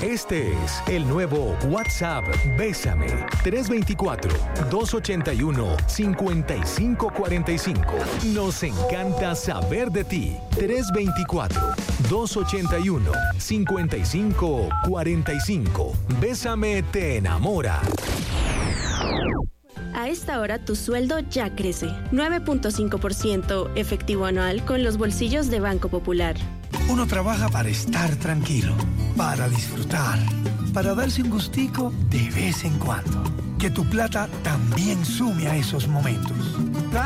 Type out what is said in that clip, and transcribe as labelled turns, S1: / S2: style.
S1: Este es el nuevo WhatsApp Bésame. 324-281-5545. Nos encanta saber de ti. 324-281-5545. Bésame te enamora.
S2: A esta hora tu sueldo ya crece. 9.5% efectivo anual con los bolsillos de Banco Popular.
S3: Uno trabaja para estar tranquilo, para disfrutar, para darse un gustico de vez en cuando. Que tu plata también sume a esos momentos.